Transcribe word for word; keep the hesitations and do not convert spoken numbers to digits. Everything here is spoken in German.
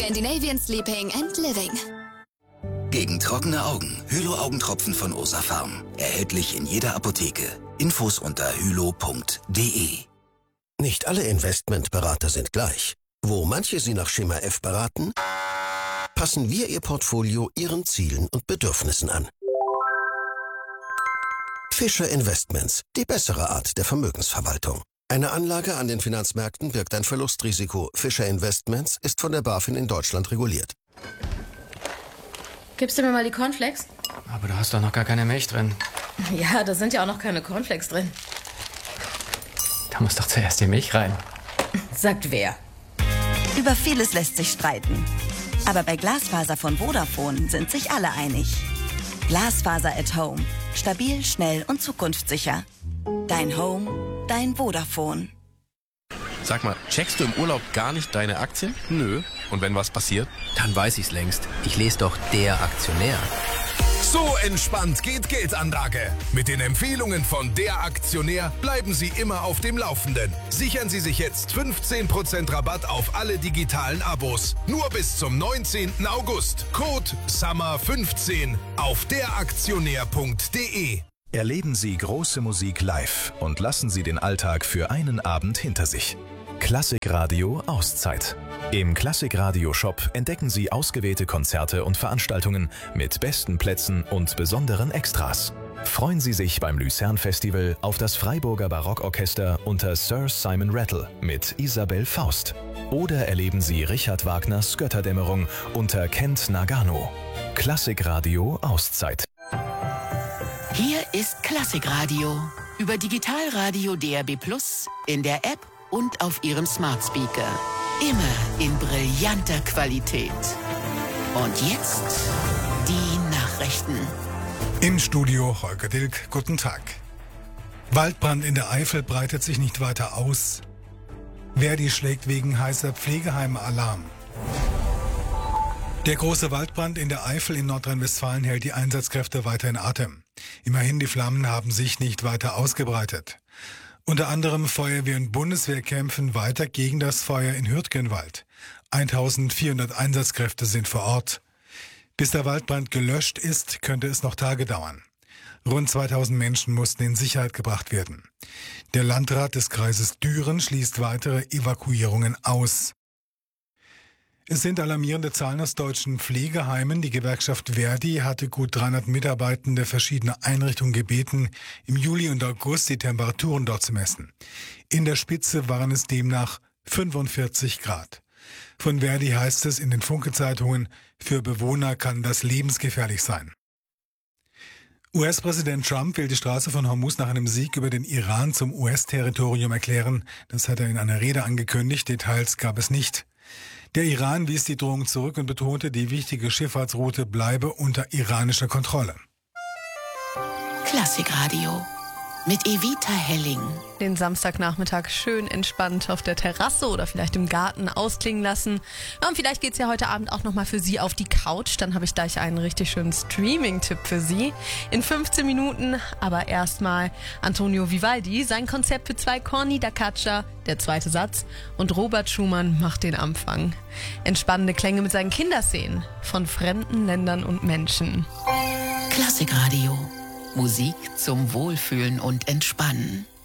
Scandinavian Sleeping and Living. Gegen trockene Augen. Hylo-Augentropfen von Osafarm. Erhältlich in jeder Apotheke. Infos unter hylo punkt de. Nicht alle Investmentberater sind gleich. Wo manche Sie nach Schema F beraten, passen wir Ihr Portfolio Ihren Zielen und Bedürfnissen an. Fischer Investments, die bessere Art der Vermögensverwaltung. Eine Anlage an den Finanzmärkten birgt ein Verlustrisiko. Fischer Investments ist von der BaFin in Deutschland reguliert. Gibst du mir mal die Cornflakes? Aber da hast doch noch gar keine Milch drin. Ja, da sind ja auch noch keine Cornflakes drin. Da muss doch zuerst die Milch rein. Sagt wer? Über vieles lässt sich streiten. Aber bei Glasfaser von Vodafone sind sich alle einig. Glasfaser at Home. Stabil, schnell und zukunftssicher. Dein Home, dein Vodafone. Sag mal, checkst du im Urlaub gar nicht deine Aktien? Nö. Und wenn was passiert? Dann weiß ich's längst. Ich lese doch Der Aktionär. So entspannt geht Geldanlage. Mit den Empfehlungen von Der Aktionär bleiben Sie immer auf dem Laufenden. Sichern Sie sich jetzt fünfzehn Prozent Rabatt auf alle digitalen Abos. Nur bis zum neunzehnten August. Code Summer fünfzehn auf der aktionär punkt de. Erleben Sie große Musik live und lassen Sie den Alltag für einen Abend hinter sich. Klassikradio Auszeit. Im Klassikradio-Shop entdecken Sie ausgewählte Konzerte und Veranstaltungen mit besten Plätzen und besonderen Extras. Freuen Sie sich beim Luzern-Festival auf das Freiburger Barockorchester unter Sir Simon Rattle mit Isabel Faust. Oder erleben Sie Richard Wagners Götterdämmerung unter Kent Nagano. Klassikradio Auszeit. Hier ist Klassikradio über Digitalradio D A B plus, in der App und auf Ihrem Smart Speaker. Immer in brillanter Qualität. Und jetzt die Nachrichten. Im Studio Holger Dilk, guten Tag. Waldbrand in der Eifel breitet sich nicht weiter aus. Verdi schlägt wegen heißer Pflegeheime Alarm. Der große Waldbrand in der Eifel in Nordrhein-Westfalen hält die Einsatzkräfte weiter in Atem. Immerhin, die Flammen haben sich nicht weiter ausgebreitet. Unter anderem Feuerwehr und Bundeswehr kämpfen weiter gegen das Feuer in Hürtgenwald. eintausendvierhundert Einsatzkräfte sind vor Ort. Bis der Waldbrand gelöscht ist, könnte es noch Tage dauern. Rund zweitausend Menschen mussten in Sicherheit gebracht werden. Der Landrat des Kreises Düren schließt weitere Evakuierungen aus. Es sind alarmierende Zahlen aus deutschen Pflegeheimen. Die Gewerkschaft Verdi hatte gut dreihundert Mitarbeitende verschiedener Einrichtungen gebeten, im Juli und August die Temperaturen dort zu messen. In der Spitze waren es demnach fünfundvierzig Grad. Von Verdi heißt es in den Funke-Zeitungen, für Bewohner kann das lebensgefährlich sein. U S-Präsident Trump will die Straße von Hormuz nach einem Sieg über den Iran zum U S-Territorium erklären. Das hat er in einer Rede angekündigt. Details gab es nicht. Der Iran wies die Drohung zurück und betonte, die wichtige Schifffahrtsroute bleibe unter iranischer Kontrolle. Klassikradio mit Evita Helling. Den Samstagnachmittag schön entspannt auf der Terrasse oder vielleicht im Garten ausklingen lassen. Und vielleicht geht's ja heute Abend auch nochmal für Sie auf die Couch. Dann habe ich gleich einen richtig schönen Streaming-Tipp für Sie. In fünfzehn Minuten, aber erstmal Antonio Vivaldi, sein Konzept für zwei Corni da Caccia, der zweite Satz. Und Robert Schumann macht den Anfang. Entspannende Klänge mit seinen Kinderszenen von fremden Ländern und Menschen. Klassikradio. Musik zum Wohlfühlen und Entspannen.